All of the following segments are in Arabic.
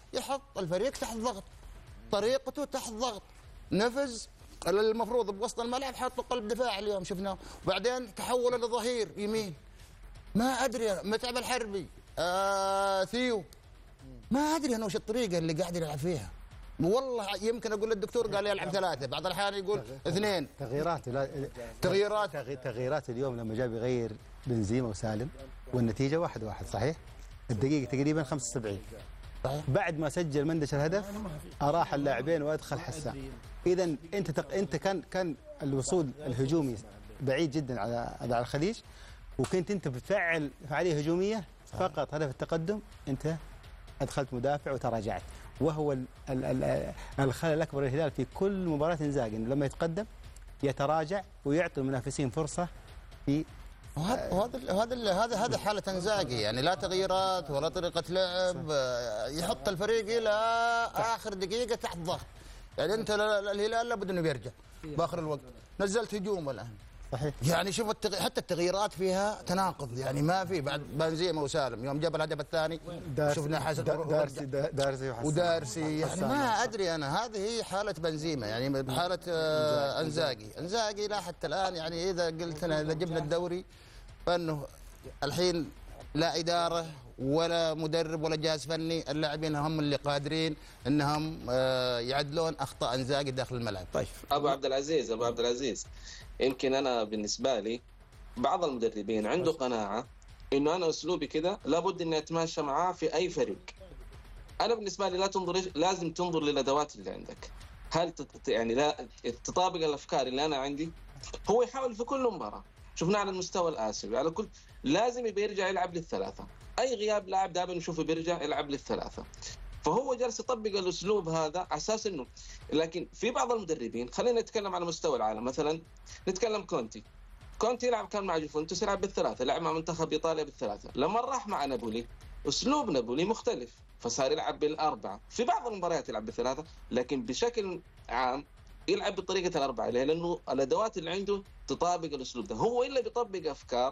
يحط الفريق تحت ضغط، طريقته تحت ضغط، نفز المفروض بوسط الملعب حطوا قلب دفاع اليوم شفناه، وبعدين تحول لظهير يمين. ما ادري متعب الحربي ثيو، ما ادري انا وش الطريقه اللي قاعد يلعب فيها. والله يمكن اقول للدكتور قال يلعب ثلاثه، بعض الاحيان يقول اثنين. تغييرات اليوم لما جاب يغير بنزيما وسالم والنتيجه 1-1 صحيح؟ الدقيقه تقريبا 75 صحيح. بعد ما سجل مندش الهدف اراح اللاعبين وادخل حسان. اذا انت كان الوصول الهجومي بعيد جدا على الخليج، وكنت انت بتفعل فعاليه هجوميه فقط هدف التقدم، انت ادخلت مدافع وتراجعت. وهو الخلل الاكبر للهلال في كل مباراه انزاجي انه لما يتقدم يتراجع ويعطي المنافسين فرصه في هذا حاله انزاجي، يعني لا تغييرات ولا طريقه لعب، يحط الفريق الى اخر دقيقه تحت ضغط. يعني انت الهلال لابد انه يرجع باخر الوقت، نزلت هجوم الان صحيح. يعني شوف حتى التغييرات فيها تناقض، يعني ما في بعد بنزيما وسالم يوم جاب الهدف الثاني شفنا حسن ودارسي يعني ما ادري انا. هذه هي حاله بنزيما، يعني حاله انزاجي لا حتى الان. يعني اذا قلت انا اذا جبنا الدوري فانه الحين لا اداره ولا مدرب ولا جهاز فني، اللاعبين هم اللي قادرين انهم يعدلون اخطاء انزاجي داخل الملعب. طيب ابو عبد العزيز يمكن انا بالنسبه لي بعض المدربين عنده قناعه انه انا اسلوبي كذا لابد اني اتماشى معاه في اي فريق. انا بالنسبه لي لازم تنظر للادوات اللي عندك، هل يعني لا تطابق الافكار اللي انا عندي. هو يحاول في كل مباراه، شفناه على المستوى الاسيوي على كل لازم يبي يرجع يلعب للثلاثه، اي غياب لاعب دائما نشوفه بيرجع يلعب للثلاثه. فهو جالس يطبق الاسلوب هذا على اساس انه، لكن في بعض المدربين خلينا نتكلم على مستوى العالم، مثلا نتكلم كونتي يلعب كان مع يوفنتوس يلعب بالثلاثه، لعب مع منتخب ايطاليا بالثلاثه، لما راح مع نابولي اسلوب نابولي مختلف فصار يلعب بالاربعه، في بعض المباريات يلعب بالثلاثه، لكن بشكل عام يلعب بطريقه الاربعه. ليه؟ لانه الادوات اللي عنده تطابق الاسلوب ده. هو الا بيطبق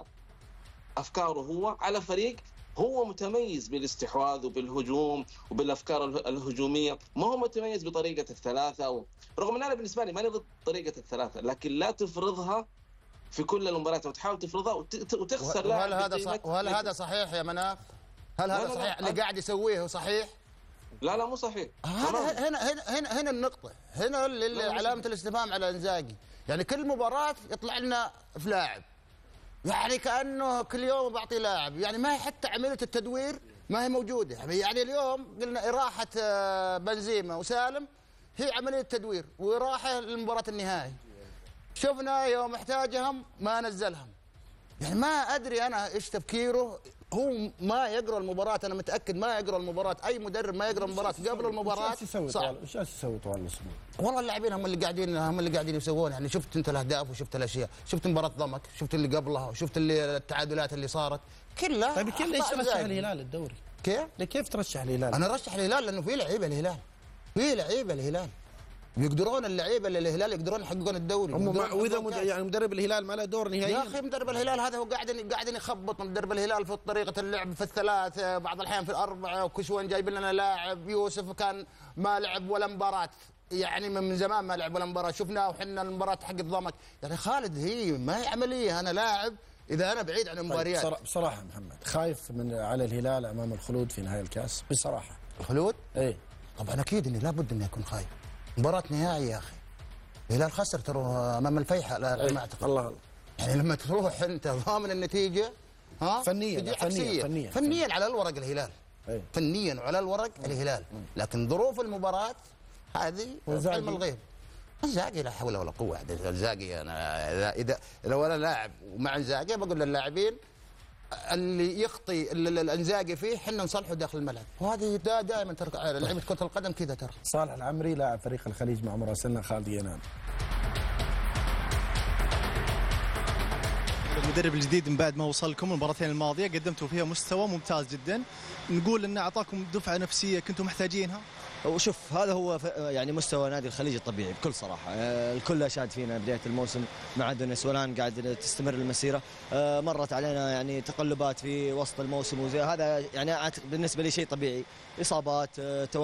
افكاره هو على فريق هو متميز بالاستحواذ وبالهجوم وبالافكار الهجوميه، ما هو متميز بطريقه الثلاثه رغم ان انا بالنسبه لي ماني ضد طريقه الثلاثه، لكن لا تفرضها في كل المباريات وتحاول تفرضها وتخسر. وهل هذا صحيح يا مناف؟ هل هذا صحيح اللي قاعد يسويه صحيح؟ لا مو صحيح. هنا النقطه، هنا اللي علامه الاستفهام على انزاجي. يعني كل مباراه يطلع لنا في لاعب، يعني كأنه كل يوم بعطي لاعب، يعني ما هي حتى عملية التدوير ما هي موجودة. يعني اليوم قلنا إراحة بنزيما وسالم هي عملية تدوير، وإراحة للمباراة النهائي. شفنا يوم احتاجهم ما نزلهم. يعني ما أدري أنا إيش تفكيره، هو ما يقرأ المباراة. أنا متأكد ما يقرأ المباراة، أي مدرب ما يقرأ المباراة قبل المباراة. ايش يسوي طوال الأسبوع؟ والله اللاعبين هم اللي قاعدين يسوون. يعني شفت انت الاهداف وشفت الاشياء، شفت مباراه ضمك، شفت اللي قبلها، وشفت اللي التعادلات اللي صارت كلها. طيب ليش ترشح الهلال الدوري؟ كيف ترشح الهلال؟ انا ارشح الهلال لانه في لعيبه الهلال يقدرون، اللعيبه اللي الهلال يقدرون يحققون الدوري. واذا يعني مدرب الهلال ما له دور نهائي يا اخي. مدرب الهلال هذا هو قاعد يخبط. مدرب الهلال في طريقه اللعب في الثلاثه، بعض الاحيان في الاربعه، وكشوان جايب لنا لاعب يوسف كان ما لعب ولا مباراه، يعني من زمان ما لعب ولا مباراه، شفناه وحنا المباراه حق الضمك. يعني خالد هي ما هي عمليه. انا لاعب اذا انا بعيد عن المباريات. طيب بصراحه محمد خايف على الهلال امام الخلود في نهائي الكاس بصراحه. الخلود؟ ايه طبعا اكيد اني لابد اني اكون خايف. مباراه نهائي يا اخي، الهلال خسر ترى امام الفيحاء على ما اعتقد. الله يعني لما تروح انت ضامن النتيجه فنيا على الورق الهلال. فنيا وعلى الورق الهلال، لكن ظروف المباراه هذه علم الغيب. انزاجي لا حول ولا قوه. انزاجي انا اذا لو انا لاعب ومع انزاجي بقول للاعبين اللي يخطي الانزاجي فيه حنا نصلحه داخل الملعب. وهذه دائما ترى لعيبه كره القدم كذا ترى. صالح العمري لاعب فريق الخليج مع مراسلنا خالد ينام. المدرب الجديد من بعد ما وصلكم المباراتين الماضيه قدمتوا فيها مستوى ممتاز جدا، نقول انه اعطاكم دفعه نفسيه كنتم محتاجينها. وشوف هذا هو يعني مستوى نادي الخليج الطبيعي بكل صراحه. الكل اشاد فينا بدايه الموسم مع دونيس ولان قاعد تستمر المسيره. مرت علينا يعني تقلبات في وسط الموسم وزي هذا، يعني بالنسبه لي شيء طبيعي، اصابات